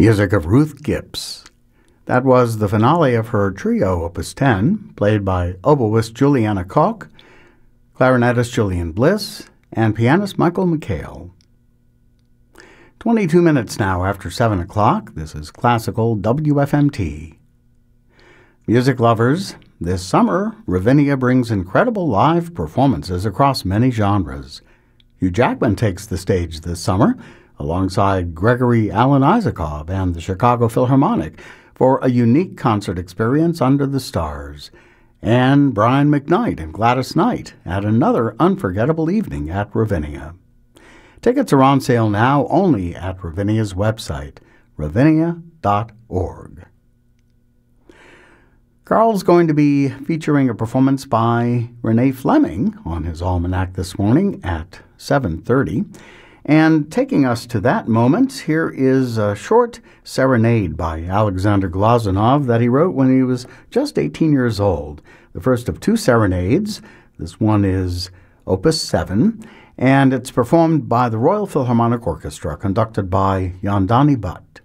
Music of Ruth Gibbs. That was the finale of her trio, Opus 10, played by oboist Juliana Koch, clarinetist Julian Bliss, and pianist Michael McHale. 22 minutes now after 7 o'clock. This is Classical WFMT. Music lovers, this summer, Ravinia brings incredible live performances across many genres. Hugh Jackman takes the stage this summer, alongside Gregory Alan Isakov and the Chicago Philharmonic, for a unique concert experience under the stars. And Brian McKnight and Gladys Knight add another unforgettable evening at Ravinia. Tickets are on sale now only at Ravinia's website, ravinia.org. Carl's going to be featuring a performance by Renee Fleming on his almanac this morning at 7:30. And taking us to that moment, here is a short serenade by Alexander Glazunov that he wrote when he was just 18 years old. The first of two serenades. This one is Opus 7, and it's performed by the Royal Philharmonic Orchestra, conducted by Yandani Butt.